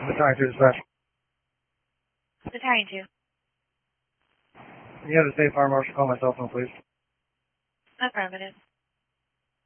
Battalion 2 dispatch. Battalion 2. Can you have the State Fire Marshal call my cell phone, please? Affirmative.